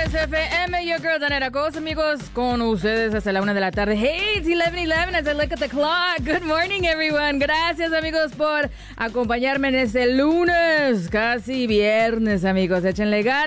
FM, your girl Danera Cos, amigos, con ustedes hasta la 1 de la tarde. Hey, it's 11:11 as I look at the clock. Good morning, everyone. Gracias, amigos, por acompañarme en este lunes, casi viernes, amigos. Échenle ganas.